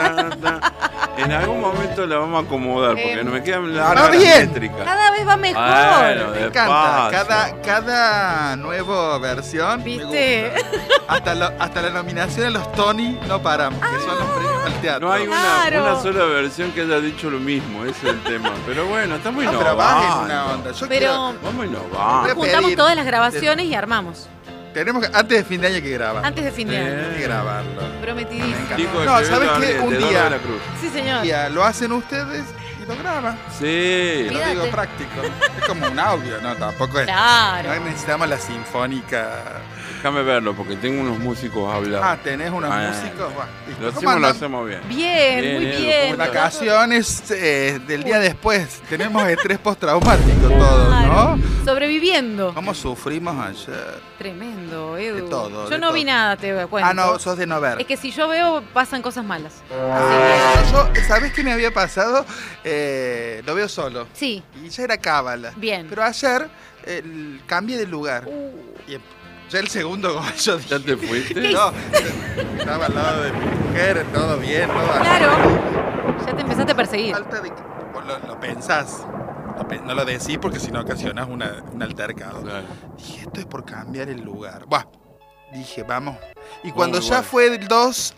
En algún momento la vamos a acomodar porque no me quedan No, largas bien. métricas. Cada vez va mejor. Bueno, Me encanta. despacio. Cada nueva versión ¿Viste? me gusta. Hasta la nominación a los Tony no paramos, que son los premios al teatro. No hay Claro. una sola versión que haya dicho lo mismo, ese es el tema. Pero bueno, estamos No, pero vas en innovando. una onda. Yo Pero Vamos Voy innovando. a juntamos pedir- todas las grabaciones y armamos. tenemos que, antes de fin de año hay que grabar. Antes de fin de año. Hay que grabarlo. Prometidísimo. Me Dijo No, el ¿sabes Cheveto qué? de Un Eduardo día- de la Cruz. Sí, señor. Ya, lo hacen ustedes y lo graban. Sí. Te lo digo práctico. Es como un audio, ¿no? Tampoco es. Claro. No necesitamos la sinfónica. Déjame verlo porque tengo unos músicos hablando. Ah, tenés unos Ah, músicos. Va, listo. Lo ¿Cómo hacemos, lo andan? hacemos bien. Bien, Bien, muy Edu, bien. ¿cómo Vacaciones del día después. Tenemos estrés postraumático todos, Claro. ¿no? Sobreviviendo. ¿Cómo sufrimos ayer? Tremendo, Edu. De todo, Yo de no todo. vi nada, te cuento. Ah, no, sos de no ver. Es que si yo veo, pasan cosas malas. ¿Sabés qué me había pasado? Lo veo solo. Sí. Y ya era cábala. Bien. Pero ayer cambié de lugar. Y ya el segundo gol yo dije. ¿Ya te fuiste? No, estaba al lado de mi mujer, todo bien, todo Claro. Ya te empezaste a perseguir. Falta de vos lo pensás. No lo decís porque si no ocasionás un altercado. Claro. Dije, esto es por cambiar el lugar. Buah. Dije, vamos. Y cuando Muy ya bueno. fue del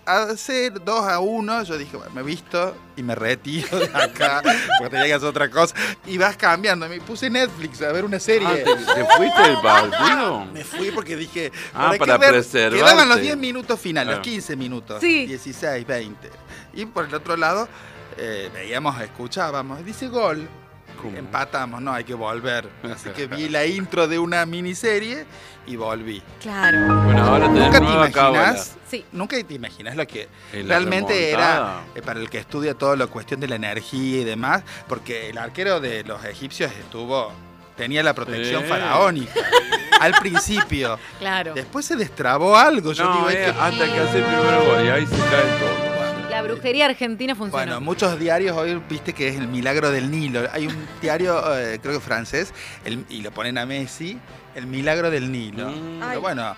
2-1, yo dije, bueno, me visto y me retiro de acá porque tenía que hacer otra cosa. Y vas cambiando. Me puse Netflix a ver una serie. Ah, ¿te fuiste del partido? Me fui porque dije, Ah, hay que para ver, preservarte. quedaban los 10 minutos finales, Claro. los 15 minutos, Sí. 16, 20. Y por el otro lado, veíamos, escuchábamos, dice gol. ¿Cómo? Empatamos, no, hay que volver. Así que vi la intro de una miniserie y volví. Claro. Bueno, ahora tenés Nunca te nueva cábala. imaginas, Sí. nunca te imaginas lo que En la realmente remontada. era para el que estudia todo la cuestión de la energía y demás, porque el arquero de los egipcios tenía la protección Sí. faraónica al principio. Claro. Después se destrabó algo, yo digo, No, hay que- hasta que hace el primer gol y ahí se cae todo. La brujería argentina funciona. Bueno, muchos diarios hoy viste que es el milagro del Nilo. Hay un diario, creo que francés, y lo ponen a Messi, el milagro del Nilo. Ay. Pero bueno,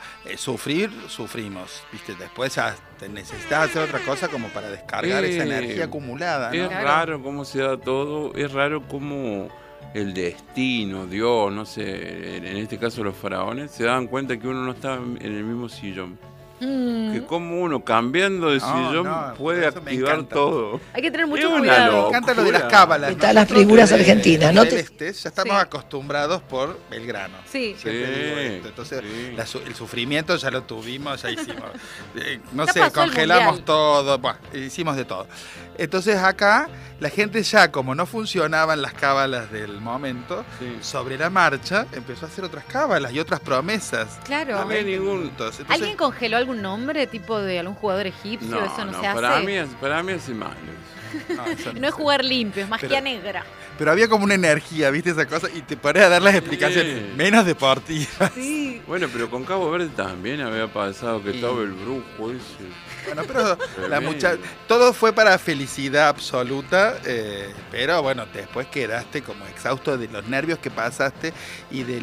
sufrimos, viste. Después ya te necesitas hacer otra cosa como para descargar esa energía acumulada, ¿no? Es Claro. raro cómo se da todo, es raro cómo el destino, Dios, no sé, en este caso los faraones, se dan cuenta que uno no está en el mismo sillón. Mm. Que como uno cambiando de sillón no, puede eso me activar encanta. todo. Hay que tener Es mucho una cuidado. Me encanta lo de las locura. cábalas. Están las Nosotros figuras de- argentinas, ¿no? del este, ya estamos Sí. acostumbrados por Belgrano. Sí. Siempre Sí, digo esto. Entonces, sí. el sufrimiento ya lo tuvimos, ya hicimos. No Ya sé, pasó el congelamos mundial. todo, bueno, hicimos de todo. Entonces acá, la gente ya, como no funcionaban las cábalas del momento, Sí. sobre la marcha empezó a hacer otras cábalas y otras promesas. Claro. No había ningún... Entonces, ¿Alguien congeló algún nombre, tipo de algún jugador egipcio? No, Eso no, no, se hace. para mí es malo. no, eso no No es sé. jugar limpio, es magia Pero- negra. Pero había como una energía, ¿viste esa cosa? Y te pones a dar las explicaciones Sí. menos deportivas. Sí. Bueno, pero con Cabo Verde también había pasado que Sí. estaba el brujo ese. Bueno, pero la Tremendo. todo fue para felicidad absoluta, pero bueno, después quedaste como exhausto de los nervios que pasaste y de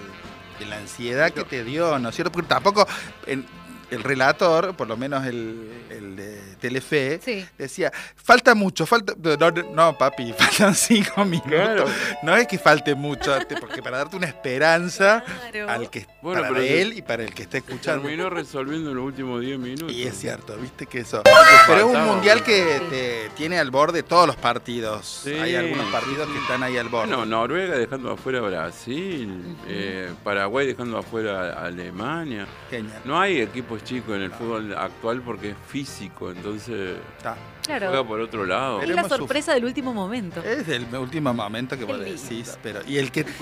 la ansiedad que te dio, ¿no es cierto? Porque tampoco el relator, por lo menos el de Telefe, Sí. decía, falta mucho, no, papi, faltan 5 minutos. Claro. No es que falte mucho, porque para darte una esperanza Claro. al que Bueno, para pero él y para el que está escuchando. Terminó resolviendo en los últimos 10 minutos. Y es cierto, viste que eso. Pero es un faltaba. mundial que te tiene al borde todos los partidos. Sí, Hay algunos partidos sí, que sí. están ahí al borde. Bueno, Noruega dejando afuera a Brasil, Paraguay dejando afuera a Alemania. Genial. No hay equipos chicos en el fútbol actual porque es físico, entonces Está. juega Claro. por otro lado. Es la Veremos su- sorpresa del último momento. Es el último momento que Qué vos lindo. decís, pero y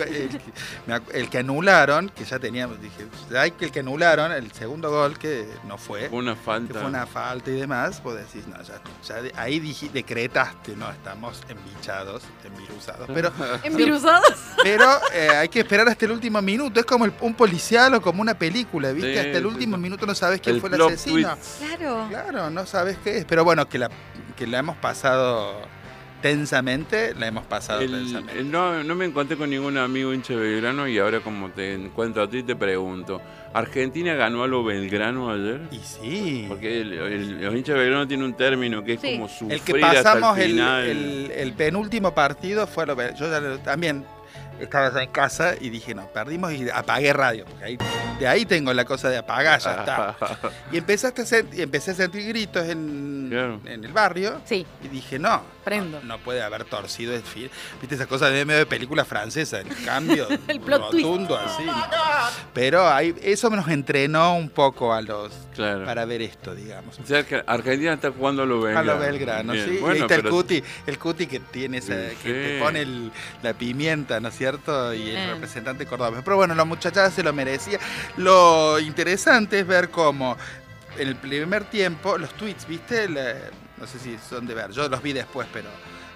el que anularon, que ya teníamos, dije, hay que el que anularon, el segundo gol que no fue, Fue una que falta. fue una falta y demás, vos decís, no, ahí decretaste, no, estamos embichados, envirusados, ¿Envirusados? pero hay que esperar hasta el último minuto, es como un policial o como una película, ¿viste? Sí, Hasta el sí, último sí. minuto no sabes quién El fue el plot asesino. twist. Claro. Claro, no sabes qué es, pero bueno, que la hemos pasado tensamente, la hemos pasado tensamente. No me encontré con ningún amigo hincha de Belgrano y ahora como te encuentro a ti te pregunto, ¿Argentina ganó a lo Belgrano ayer? Y sí. Porque los hinchas de Belgrano tienen un término que es Sí. como sufrir El que pasamos hasta el final. el penúltimo partido fue yo también estaba en casa y dije, no, perdimos y apagué radio. Porque de ahí tengo la cosa de apagar, ya está. Y empecé a sentir gritos Claro. en el barrio. Sí, Y dije, no, prendo. no puede haber torcido el fil. Viste esa cosa de medio de película francesa, el cambio El plot twist. rotundo así. Pero eso nos entrenó un poco Claro. para ver esto, digamos. O sea que Argentina está jugando a lo A Belgrano. lo Belgrano, Bien. sí. Y ahí Bueno, está pero- el cuti que tiene que Sí. te pone la pimienta, ¿no es cierto? Y el Ah. representante cordobés. Pero bueno, la muchachada se lo merecía. Lo interesante es ver cómo en el primer tiempo, los tweets, ¿viste? No sé si son de ver, yo los vi después, pero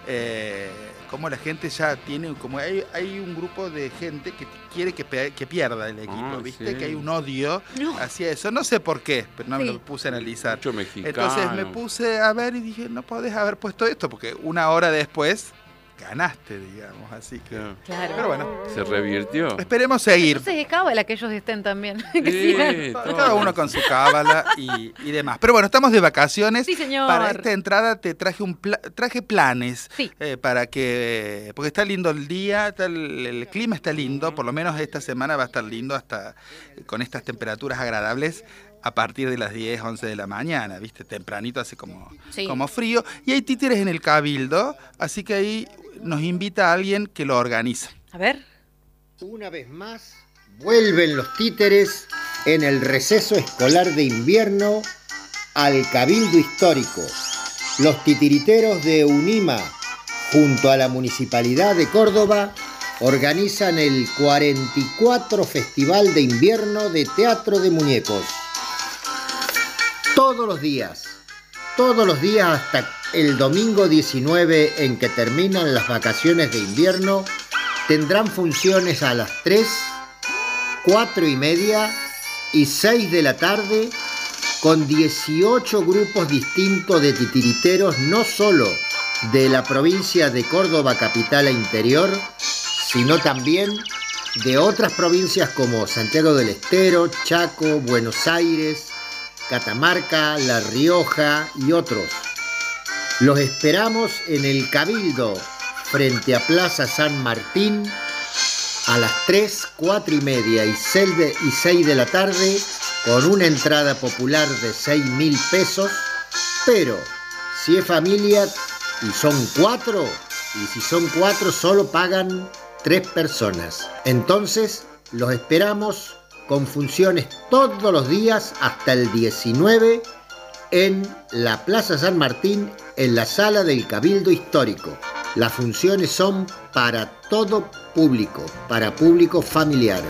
cómo la gente ya tiene, como hay un grupo de gente que quiere que pierda el equipo, Ah, ¿viste? sí. Que hay un odio No. hacia eso. No sé por qué, pero no me Sí. lo puse a analizar. Mucho mexicano. Entonces me puse a ver y dije, no podés haber puesto esto, porque una hora después ganaste, digamos, así que... Claro. Claro. Pero bueno, Se revirtió. esperemos seguir. Entonces es cábala que ellos estén también. Que Sí, sigan. todo. Cada uno con su cábala y demás. Pero bueno, estamos de vacaciones. Sí, señor. Para esta entrada te traje traje planes Sí. para que... Porque está lindo el día, el clima está lindo, por lo menos esta semana va a estar lindo hasta con estas temperaturas agradables a partir de las 10, 11 de la mañana, ¿viste? Tempranito hace Sí. como frío. Y hay títeres en el Cabildo, así que ahí nos invita a alguien que lo organiza. A ver. Una vez más, vuelven los títeres en el receso escolar de invierno al Cabildo Histórico. Los titiriteros de UNIMA, junto a la Municipalidad de Córdoba, organizan el 44 Festival de Invierno de Teatro de Muñecos. Todos los días hasta el domingo 19 en que terminan las vacaciones de invierno, tendrán funciones a las 3, 4:30 y 6 de la tarde con 18 grupos distintos de titiriteros, no solo de la provincia de Córdoba capital e interior, sino también de otras provincias como Santiago del Estero, Chaco, Buenos Aires, Catamarca, La Rioja y otros. Los esperamos en el Cabildo, frente a Plaza San Martín, a las 3, 4:30 y 6 de la tarde, con una entrada popular de 6.000 pesos, pero si es familia y son 4, y si son 4 solo pagan 3 personas. Entonces, los esperamos con funciones todos los días hasta el 19 en la Plaza San Martín, en la sala del Cabildo Histórico. Las funciones son para todo público, para público familiar.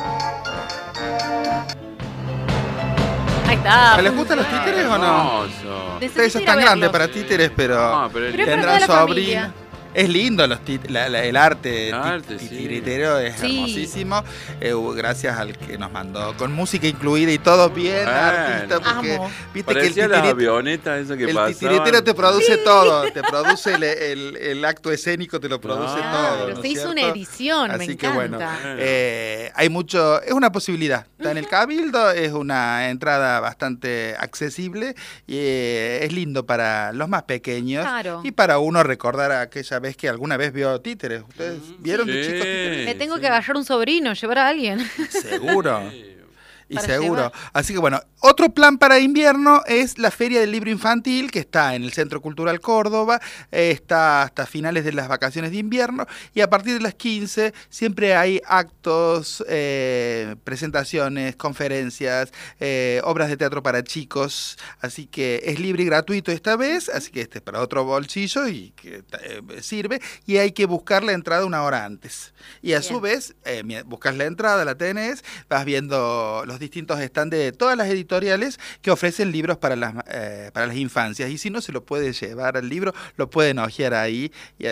Ahí está. ¿Les gustan los títeres o no? Hermoso. Necesito Ustedes ir a están grandes verlos. para títeres, pero No, pero Pero es para tendrán toda la sobrinos. familia. Es lindo el arte, El arte, sí. titiritero, es Sí. hermosísimo. Gracias al que nos mandó con música incluida y todo bien, Bueno. artista, porque Amo. viste que Parecía las avionetas esas que el pasaban. titiritero te produce todo, te produce el acto escénico, te lo produce Claro, todo. Pero ¿no se es hizo una cierto? edición, me Así que encanta. bueno, Bueno. hay mucho, es una posibilidad. Está en el Cabildo, es una entrada bastante accesible y es lindo para los más pequeños Claro. y para uno recordar aquella vez que alguna vez vio títeres. ¿Ustedes vieron de Sí. chicos títeres? Me tengo sí. que agarrar un sobrino, llevar a alguien. Seguro. Y Para seguro. llevar. Así que bueno, otro plan para invierno es la Feria del Libro Infantil, que está en el Centro Cultural Córdoba, está hasta finales de las vacaciones de invierno, y a partir de las 15 siempre hay actos, presentaciones, conferencias, obras de teatro para chicos, así que es libre y gratuito esta vez, así que este es para otro bolsillo y que sirve, y hay que buscar la entrada una hora antes. Y a su Bien. vez, buscas la entrada, la tenés, vas viendo los los distintos stands de todas las editoriales que ofrecen libros para las infancias. Y si no se lo puede llevar al libro, lo pueden hojear ahí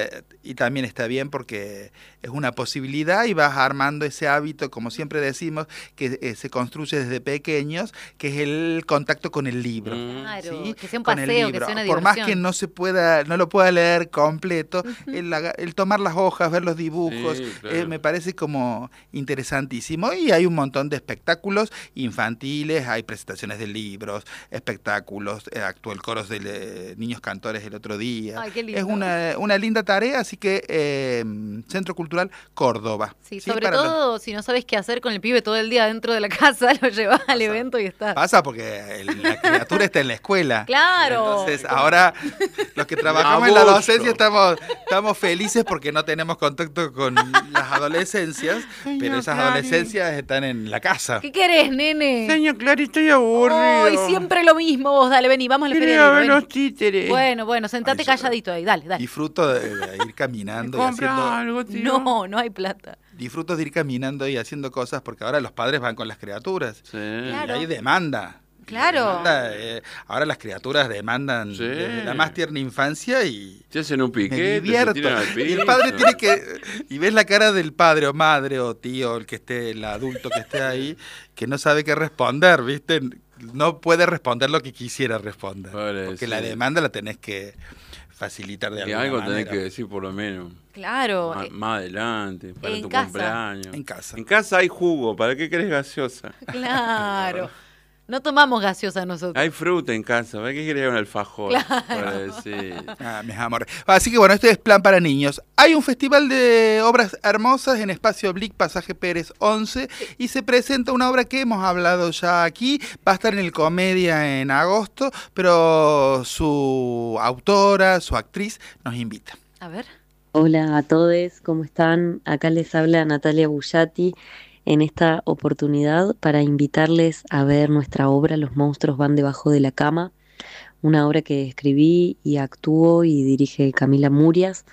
y también está bien porque es una posibilidad y vas armando ese hábito, como siempre decimos, que se construye desde pequeños, que es el contacto con el libro. Claro, ¿sí? que sea un Con el paseo, libro. que sea una Por más diversión. que no lo pueda leer completo, el tomar las hojas, ver los dibujos, Sí, claro. me parece como interesantísimo. Y hay un montón de espectáculos infantiles, hay presentaciones de libros, espectáculos, actuó el coro de niños cantores el otro día. Ay, qué lindo. Es una linda tarea, así que Centro Cultural Córdoba. Sí, ¿sí? sobre Para todo si no sabes qué hacer con el pibe todo el día dentro de la casa, lo llevas al evento y está. Pasa porque la criatura está en la escuela. Claro. Entonces, ahora los que trabajamos en la Abuso. docencia estamos felices porque no tenemos contacto con las adolescencias, pero esas adolescencias están en la casa. ¿Qué querés, nene? Señor Clary, estoy aburrido. Ay, siempre lo mismo vos, dale, vení, vamos a la Quería feria del ver libro, los vení. títeres. Bueno, sentate Ay, yo- calladito ahí, dale. Disfruto de ir caminando y Compra haciendo... algo, tío. No hay plata. Disfruto de ir caminando y haciendo cosas porque ahora los padres van con las criaturas. Sí. Claro. Y hay demanda. Claro. Ahora las criaturas demandan Sí. desde la más tierna infancia y Te hacen un me piquete, se divierto. tiran al Y el piso. padre tiene que... Y ves la cara del padre o madre o tío, el adulto que esté ahí, que no sabe qué responder, ¿viste? No puede responder lo que quisiera responder. Parece. Porque la demanda la tenés que facilitar de Y alguna algo manera. tenés que decir por lo menos. Claro. Más adelante, para en tu casa. cumpleaños. En casa. En casa hay jugo, ¿para qué querés gaseosa? Claro. No tomamos gaseosa nosotros. Hay fruta en casa, ¿para qué querés un alfajor? Claro. Para decir. Mis amores. Así que bueno, este es Plan para Niños. Hay un festival de obras hermosas en Espacio Blic, Pasaje Pérez 11, y se presenta una obra que hemos hablado ya aquí. Va a estar en el Comedia en agosto, pero su autora, su actriz, nos invita. A ver. Hola a todos, ¿cómo están? Acá les habla Natalia Bullati en esta oportunidad para invitarles a ver nuestra obra Los monstruos van debajo de la cama, una obra que escribí y actuó y dirige Camila Murias,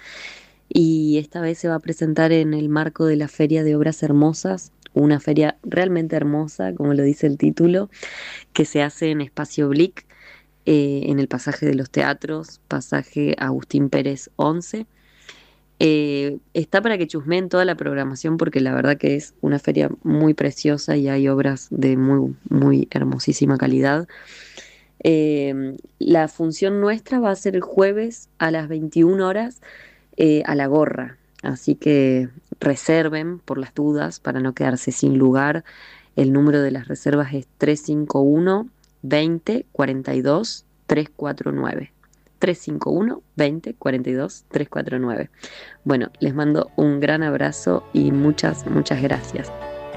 y esta vez se va a presentar en el marco de la Feria de Obras Hermosas, una feria realmente hermosa, como lo dice el título, que se hace en Espacio Blic, en el Pasaje de los Teatros, Pasaje Agustín Pérez 11. Está para que chusmeen toda la programación porque la verdad que es una feria muy preciosa y hay obras de muy, muy hermosísima calidad. La función nuestra va a ser el jueves a las 21 horas a la gorra, así que reserven por las dudas para no quedarse sin lugar. El número de las reservas es 351 20 42 349. 351 20 42 349. Bueno, les mando un gran abrazo y muchas gracias.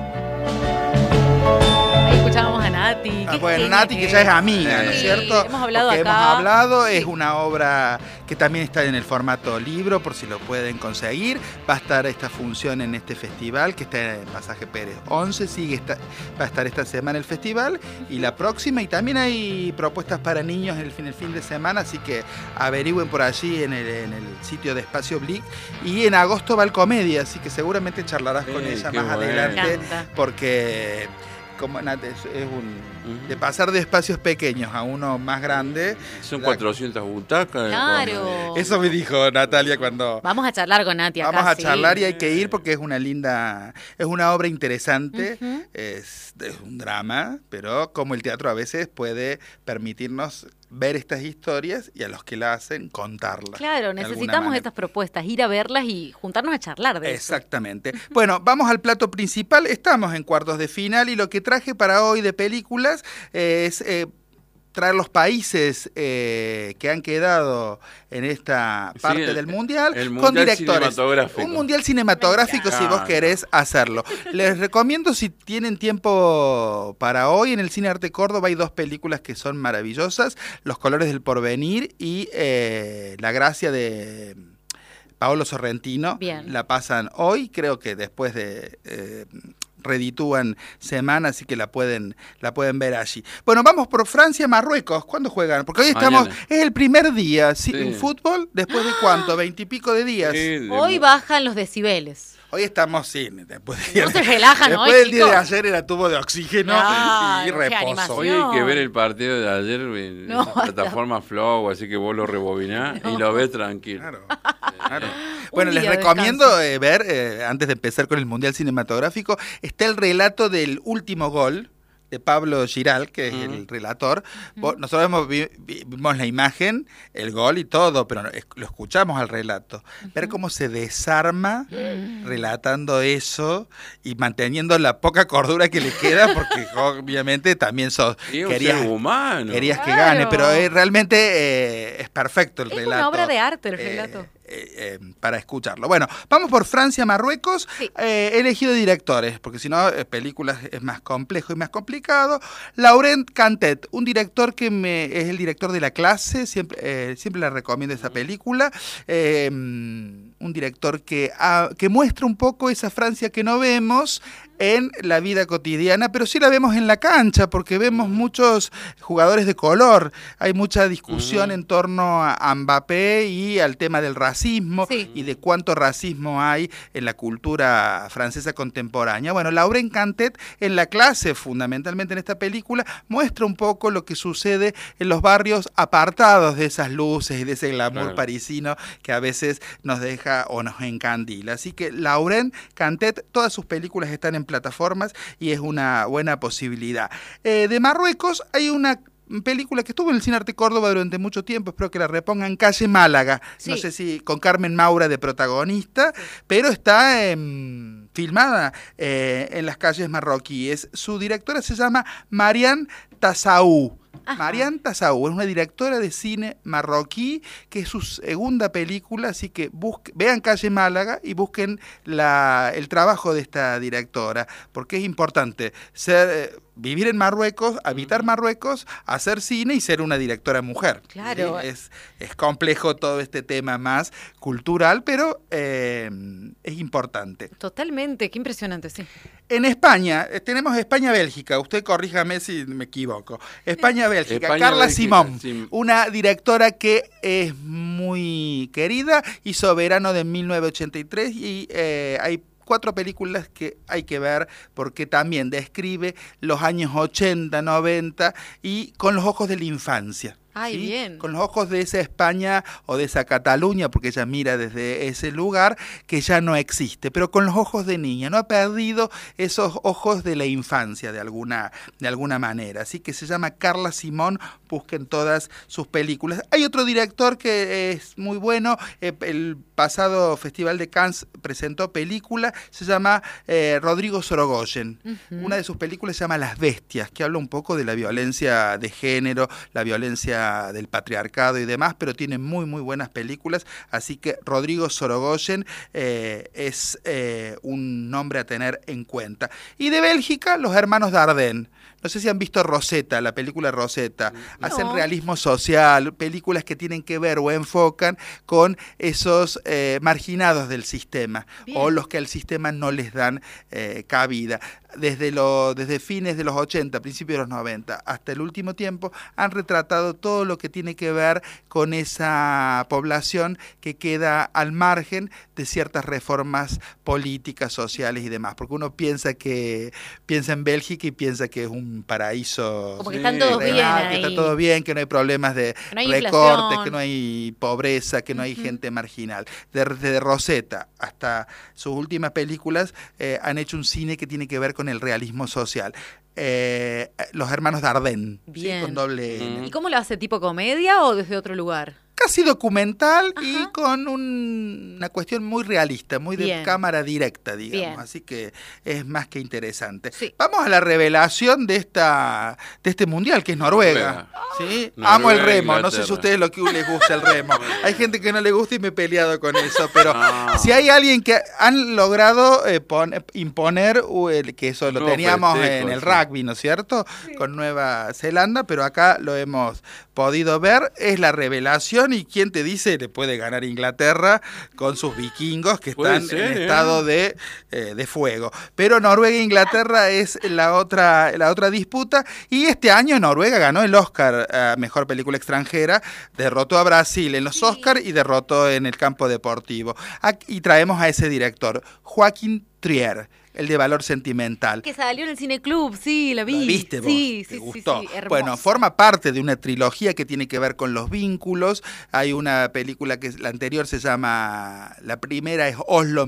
Ahí escuchábamos a Nati. Qué Bueno, genia Nati, que ya es amiga, ¿no es Sí, cierto? hemos hablado Porque acá. hemos hablado, Sí. es una obra que también está en el formato libro, por si lo pueden conseguir. Va a estar esta función en este festival, que está en Pasaje Pérez 11, va a estar esta semana el festival, y la próxima, y también hay propuestas para niños el fin de semana, así que averigüen por allí en el sitio de Espacio Blic, y en agosto va el Comedia, así que seguramente charlarás con ella qué más bueno. adelante, Me encanta. porque... Como Nat, es de pasar de espacios pequeños a uno más grande. Son 400 butacas. Claro. Eso me dijo Natalia cuando Vamos a charlar con Nati acá. vamos a sí. charlar, y hay que ir porque es una obra interesante, Ujú. es un drama, pero como el teatro a veces puede permitirnos ver estas historias y a los que la hacen contarlas. Claro, de alguna necesitamos manera. estas propuestas, ir a verlas y juntarnos a charlar de eso. Exactamente. Bueno, vamos al plato principal. Estamos en cuartos de final y lo que traje para hoy de películas es traer los países que han quedado en esta parte Sí, del mundial, el con mundial directores. cinematográfico. Un mundial cinematográfico si vos querés hacerlo. Les recomiendo, si tienen tiempo para hoy, en el Cine Arte Córdoba hay 2 películas que son maravillosas: Los colores del porvenir y La gracia de Paolo Sorrentino. Bien. La pasan hoy, creo que después de reditúan semana, así que la pueden ver allí. Bueno, vamos por Francia, Marruecos. ¿Cuándo juegan? Porque hoy estamos, Mañana. es el primer día, ¿sí? Sí. En fútbol, después de cuánto, 20 y pico de días. Sí, Hoy bajan los decibeles. Hoy estamos sin. No se relajan hoy, después del día de chicos. ayer era tubo de oxígeno Claro, y qué reposo. animación. Hoy hay que ver el partido de ayer en No, esa plataforma Flow, así que vos lo rebobinás y lo ves tranquilo. Claro, claro. Bueno, Un les día de recomiendo descanso. ver, antes de empezar con el Mundial Cinematográfico, está el relato del último gol de Pablo Giral, que es el relator. Nosotros vimos la imagen, el gol y todo, pero lo escuchamos al relato. Ver cómo se desarma relatando eso y manteniendo la poca cordura que le queda, porque obviamente también Y es un ser humano. querías que Claro. gane, pero realmente es perfecto el Es relato. una obra de arte el relato. Para escucharlo. Bueno, vamos por Francia, Marruecos. Sí. He elegido directores, porque si no, películas es más complejo y más complicado. Laurent Cantet, un director que es el director de La Clase, siempre le recomiendo esa película. Un director que muestra un poco esa Francia que no vemos en la vida cotidiana, pero sí la vemos en la cancha, porque vemos muchos jugadores de color. Hay mucha discusión en torno a Mbappé y al tema del racismo y de cuánto racismo hay en la cultura francesa contemporánea. Bueno, Laurent Cantet en La Clase, fundamentalmente en esta película, muestra un poco lo que sucede en los barrios apartados de esas luces y de ese glamour parisino que a veces nos deja o nos encandila. Así que Laurent Cantet, todas sus películas están en plataformas y es una buena posibilidad. De Marruecos hay una película que estuvo en el Cine Arte Córdoba durante mucho tiempo, espero que la repongan, Calle Málaga, no sé si con Carmen Maura de protagonista, pero está filmada en las calles marroquíes. Su directora se llama Marianne Tassaou. Marianne Tassaou es una directora de cine marroquí, que es su segunda película, así que vean Calle Málaga y busquen el trabajo de esta directora, porque es importante vivir en Marruecos, habitar Marruecos, hacer cine y ser una directora mujer. Claro. ¿Sí? Es complejo todo este tema más cultural, pero es importante. Totalmente, qué impresionante, sí. En España, tenemos España-Bélgica, usted corríjame si me equivoco. España-Bélgica, Carla Simón, una directora que es muy querida, hizo Verano de 1983 y hay 4 películas que hay que ver porque también describe los años 80, 90 y con los ojos de la infancia. Ay, ¿sí? bien. Con los ojos de esa España o de esa Cataluña, porque ella mira desde ese lugar que ya no existe, pero con los ojos de niña, no ha perdido esos ojos de la infancia de alguna manera. Así que se llama Carla Simón, busquen todas sus películas. Hay otro director que es muy bueno, el pasado Festival de Cannes presentó película, se llama Rodrigo Sorogoyen. Una de sus películas se llama Las Bestias, que habla un poco de la violencia de género, la violencia del patriarcado y demás, pero tiene muy muy buenas películas, así que Rodrigo Sorogoyen es un nombre a tener en cuenta. Y de Bélgica, los hermanos Dardenne. No sé si han visto Rosetta, la película Rosetta. Hacen realismo social, películas que tienen que ver o enfocan con esos marginados del sistema. Bien. O los que al sistema no les dan cabida. Desde fines de los 80, principios de los 90, hasta el último tiempo, han retratado todo lo que tiene que ver con esa población que queda al margen de ciertas reformas políticas, sociales y demás. Porque uno piensa en Bélgica y piensa que es un paraíso. Como que están todos bien que está todo bien, que no hay problemas de recortes, que no hay pobreza, que no hay gente marginal. Desde Rosetta hasta sus últimas películas han hecho un cine que tiene que ver con el realismo social. Los hermanos Dardenne, ¿sí? Con doble N. ¿Y cómo lo hace? ¿Tipo comedia o desde otro lugar? Casi documental y con una cuestión muy realista, muy de cámara directa, digamos. Así que es más que interesante. Sí. Vamos a la revelación de este mundial, que es Noruega. ¿Sí? Noruega, amo el remo, Inglaterra. no sé si a ustedes les gusta el remo. Hay gente que no le gusta y me he peleado con eso, pero si hay alguien que han logrado imponer, que eso lo teníamos en el rugby, ¿no es cierto? Sí. Con Nueva Zelanda, pero acá lo hemos podido ver, es la revelación, y quién te dice le puede ganar Inglaterra con sus vikingos que están en estado de fuego. Pero Noruega e Inglaterra es la otra disputa, y este año Noruega ganó el Oscar a Mejor Película Extranjera, derrotó a Brasil en los Oscars y derrotó en el campo deportivo. Y traemos a ese director, Joaquín Trier, el de Valor Sentimental. Que salió en el Cineclub, sí, la vi. ¿La viste vos? Sí, ¿Te sí, gustó? sí, Bueno, forma parte de una trilogía que tiene que ver con los vínculos. Hay una película que la anterior se llama, la primera es Oslo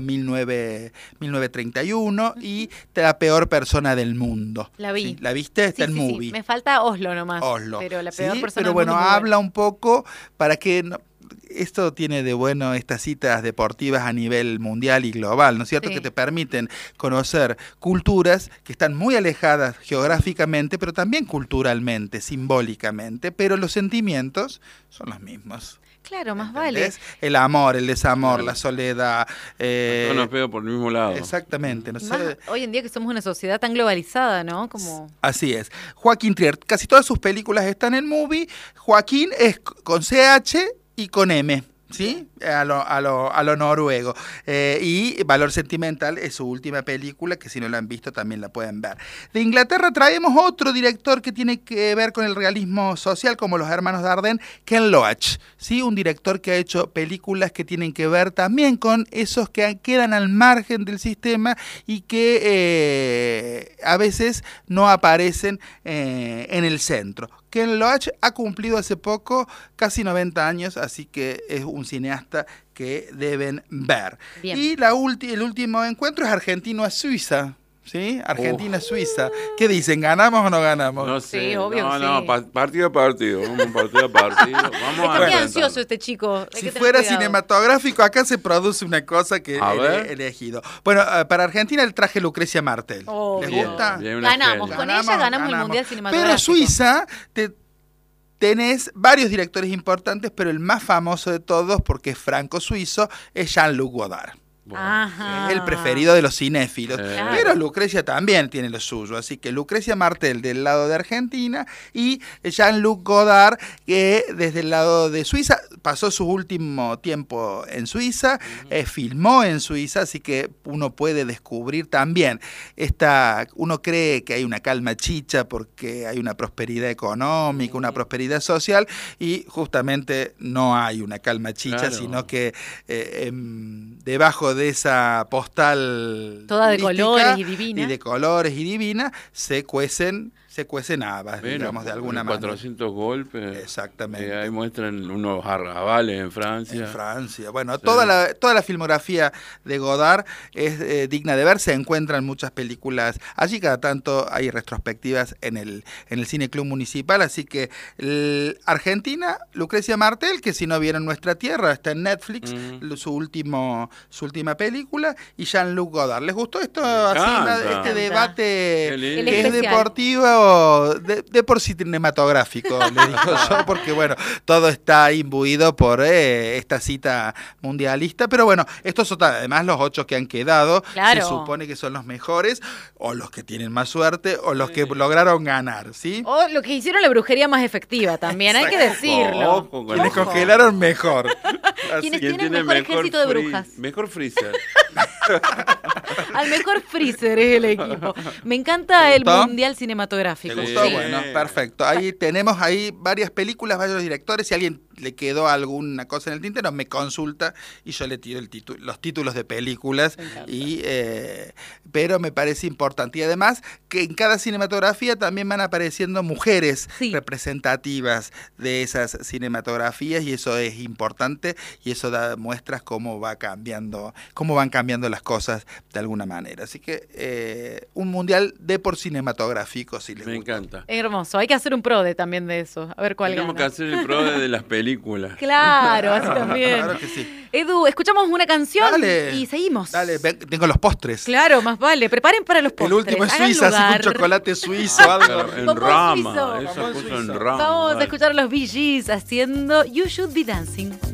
1931 y La peor persona del mundo. La vi. ¿Sí? ¿La viste? Está en Movie. Sí. Me falta Oslo nomás. Oslo. Pero la peor persona pero del bueno, mundo. habla un poco para que... Esto tiene de bueno estas citas deportivas a nivel mundial y global, ¿no es cierto? Sí. Que te permiten conocer culturas que están muy alejadas geográficamente, pero también culturalmente, simbólicamente, pero los sentimientos son los mismos. Claro, más ¿Entendés? vale. El amor, el desamor, la soledad. Todos nos pega por el mismo lado. Exactamente. No sé. Más hoy en día que somos una sociedad tan globalizada, ¿no? Como... Así es. Joaquín Trier, casi todas sus películas están en Movie. Joaquín es con CH y con M, ¿sí? A lo noruego. Y Valor Sentimental es su última película, que si no la han visto también la pueden ver. De Inglaterra traemos otro director que tiene que ver con el realismo social, como los hermanos Dardenne, Ken Loach, ¿sí? Un director que ha hecho películas que tienen que ver también con esos que quedan al margen del sistema y que a veces no aparecen en el centro. Ken Loach ha cumplido hace poco casi 90 años, así que es un cineasta que deben ver. Bien. Y el último encuentro es Argentina-Suiza. ¿Sí? Argentina-Suiza. ¿Qué dicen? ¿Ganamos o no ganamos? No sé. Sí, obvio que No, sí. partido a partido. Vamos partido a partido. Vamos Está a muy intentar. ansioso este chico. Hay Si que tener fuera cuidado. cinematográfico, acá se produce una cosa que A ver. he elegido. Bueno, para Argentina el traje Lucrecia Martel. Obvio. ¿Les gusta? Bien, una Ganamos, genia. con ella ganamos el Mundial Cinematográfico. Pero Suiza, tenés varios directores importantes, pero el más famoso de todos, porque es franco-suizo, es Jean-Luc Godard. Ajá. Es el preferido de los cinéfilos. Claro. Pero Lucrecia también tiene lo suyo. Así que Lucrecia Martel del lado de Argentina y Jean-Luc Godard que desde el lado de Suiza pasó su último tiempo en Suiza, filmó en Suiza, así que uno puede descubrir también uno cree que hay una calma chicha porque hay una prosperidad económica, una prosperidad social, y justamente no hay una calma chicha, Claro. sino que debajo de esa postal Toda de turística colores y divina. y de colores y divina se cuecen habas, Bueno, digamos, de alguna manera. 400 golpes. Exactamente. Ahí muestran unos arrabales en Francia. En Francia. Bueno, Sí. toda la filmografía de Godard es digna de ver. Se encuentran muchas películas. Allí cada tanto hay retrospectivas en el Cineclub Municipal. Así que Argentina, Lucrecia Martel, que si no vieron Nuestra Tierra, está en Netflix, su última película, y Jean-Luc Godard. ¿Les gustó esto? Así, encanta. este debate Qué lindo. El que es especial. deportivo, de por sí cinematográfico, le digo yo, porque bueno, todo está imbuido por esta cita mundialista, pero bueno, estos son además los 8 que han quedado, Claro. se supone que son los mejores, o los que tienen más suerte, o los que lograron ganar, ¿sí? O lo que hicieron la brujería más efectiva también, hay que decirlo. Ojo con Quienes eso. congelaron mejor. Así ¿Quiénes que- tienen el mejor ejército de brujas? Mejor freezer. Al mejor freezer es el equipo. Me encanta el gustó? Mundial Cinematográfico. ¿Te Sí. gustó? Bueno, perfecto. Ahí tenemos varias películas, varios directores. Si a alguien le quedó alguna cosa en el tintero, me consulta y yo le tiro los títulos de películas. Pero me parece importante. Y además que en cada cinematografía también van apareciendo mujeres Sí. representativas de esas cinematografías, y eso es importante, y eso da muestras cómo van cambiando las cosas de alguna manera. Así que un mundial de por cinematográfico, si les Me gusta. encanta. Hermoso, hay que hacer un prode también de eso, a ver cuál Tenemos que gana. hacer el pro de las películas. Claro, así también. Claro que sí. Edu, escuchamos una canción Dale. y seguimos. Dale, tengo los postres. Claro, más vale. Preparen para los postres. El último es Hagan Suiza, así lugar. con chocolate suizo, algo. Claro, en Bombón rama. suizo. Eso Bombón puso suizo. en rama. Vamos a dale. escuchar a los Bee Gees haciendo You Should Be Dancing.